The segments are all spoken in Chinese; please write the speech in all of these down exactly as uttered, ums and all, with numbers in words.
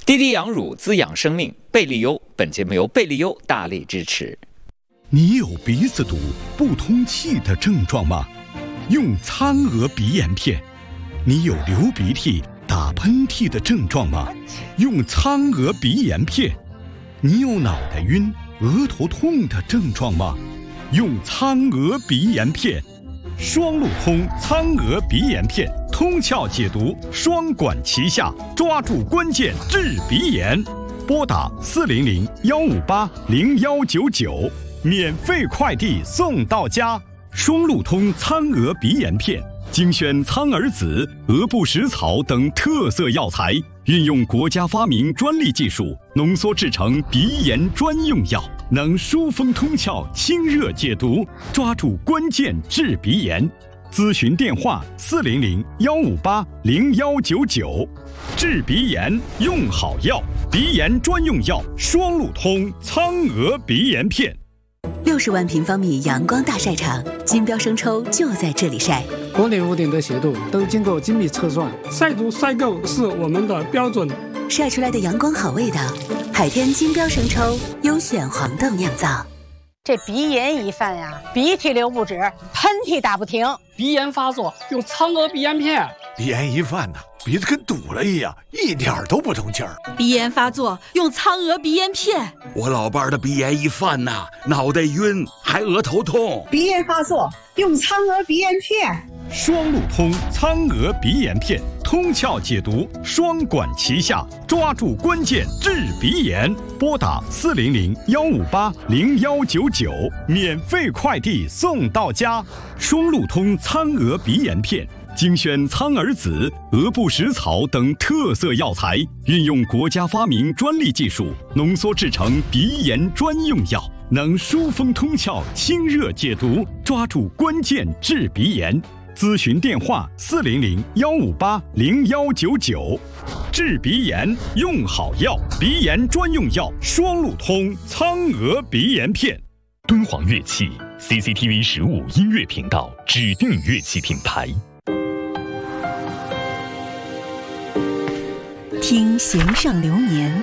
滴滴养乳滋养生命，贝利优本节目由贝利优大力支持。 你有鼻子堵、不通气的症状吗？用苍娥鼻炎片。你有流鼻涕、打喷嚏的症状吗？用苍娥鼻炎片。你有脑袋晕、额头痛的症状吗？用苍娥鼻炎片。双路通苍娥鼻炎片，通窍解毒，双管齐下，抓住关键治鼻炎。拨打四零零幺五八零幺九九，免费快递送到家。双路通苍娥鼻炎片，精选苍耳子、鹅不食草等特色药材，运用国家发明专利技术，浓缩制成鼻炎专用药，能疏风通窍、清热解毒，抓住关键治鼻炎。咨询电话：四零零幺五八零幺九九。治鼻炎用好药，鼻炎专用药双路通苍娥鼻炎片。 六十万平方米阳光大晒场，金标生抽就在这里晒。 国内屋顶的斜度都经过精密测算，晒足晒够是我们的标准。 晒出来的阳光好味道，海天金标生抽优选黄豆酿造。 这鼻炎一犯呀，鼻涕流不止，喷嚏打不停。 鼻炎发作用苍娥鼻炎片。 鼻炎一犯呢，鼻子跟堵了一样，一点都不通气儿。 鼻炎发作用苍娥鼻炎片。 我老伴儿的鼻炎一犯呐，脑袋晕，还额头痛。 鼻炎发作用苍娥鼻炎片。 双路通苍娥鼻炎片，通窍解毒，双管齐下，抓住关键治鼻炎。拨打四零零幺五八零幺九九，免费快递送到家。双路通苍娥鼻炎片，精选苍耳子、鹅不食草等特色药材，运用国家发明专利技术，浓缩制成鼻炎专用药，能疏风通窍、清热解毒，抓住关键治鼻炎。咨询电话：四零零幺五八零幺九九。治鼻炎用好药，鼻炎专用药双路通苍娥鼻炎片。 敦煌乐器 C C T V 十五音乐频道指定乐器品牌。 听弦上流年，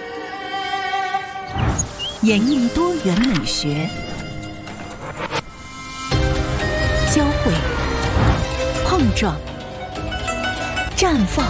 演绎多元美学，交汇、碰撞、绽放，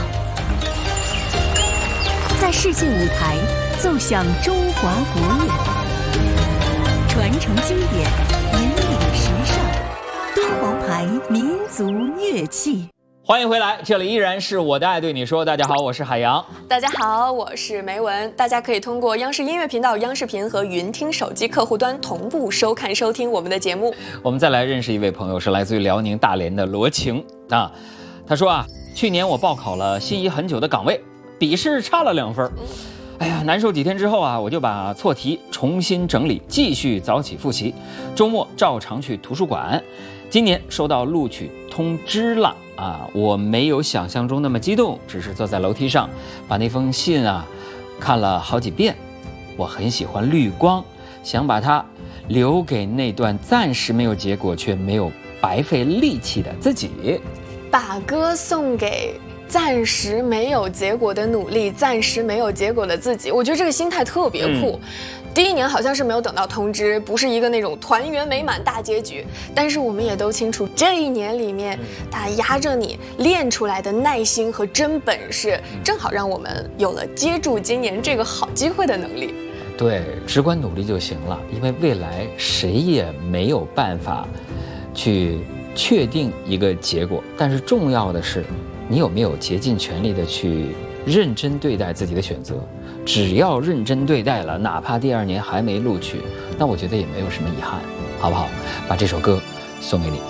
在世界舞台奏响中华国乐，传承经典，引领时尚。敦煌牌民族乐器。 欢迎回来，这里依然是我的爱对你说。大家好，我是海洋。 大家好，我是梅文。大家可以通过央视音乐频道、央视频和云听手机客户端同步收看收听我们的节目。我们再来认识一位朋友，是来自于辽宁大连的罗晴啊。他说啊，去年我报考了心仪很久的岗位，笔试差了两分。哎呀，难受几天之后啊，我就把错题重新整理，继续早起复习。周末照常去图书馆。今年收到录取通知了啊！我没有想象中那么激动，只是坐在楼梯上，把那封信啊看了好几遍。我很喜欢绿光，想把它留给那段暂时没有结果却没有白费力气的自己。 把歌送给暂时没有结果的努力，暂时没有结果的自己，我觉得这个心态特别酷。嗯，第一年好像是没有等到通知，不是一个那种团圆美满大结局，但是我们也都清楚，这一年里面它压着你练出来的耐心和真本事，正好让我们有了接住今年这个好机会的能力。 对，只管努力就行了，因为未来谁也没有办法去确定一个结果，但是重要的是你有没有竭尽全力的去认真对待自己的选择。只要认真对待了，哪怕第二年还没录取，那我觉得也没有什么遗憾，好不好？把这首歌送给你。